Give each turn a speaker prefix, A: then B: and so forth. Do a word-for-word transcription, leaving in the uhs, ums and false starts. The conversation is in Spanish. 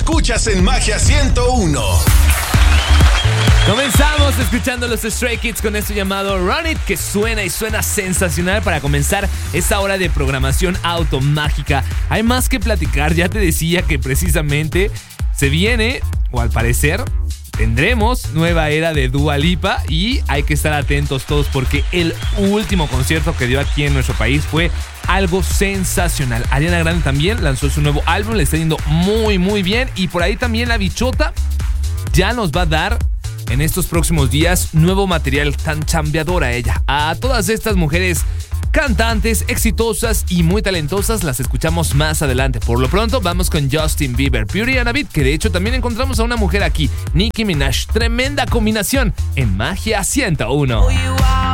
A: escuchas en Magia ciento uno.
B: Comenzamos escuchando los Stray Kids con esto llamado Run It, que suena y suena sensacional para comenzar esta hora de programación automágica. Hay más que platicar, ya te decía que precisamente se viene, o al parecer tendremos nueva era de Dua Lipa y hay que estar atentos todos porque el último concierto que dio aquí en nuestro país fue algo sensacional. Ariana Grande también lanzó su nuevo álbum, le está yendo muy muy bien y por ahí también la bichota ya nos va a dar en estos próximos días nuevo material, tan chambeadora ella. A todas estas mujeres cantantes, exitosas y muy talentosas las escuchamos más adelante. Por lo pronto vamos con Justin Bieber, Beauty and a Beat, que de hecho también encontramos a una mujer aquí, Nicki Minaj. Tremenda combinación en Magia ciento uno.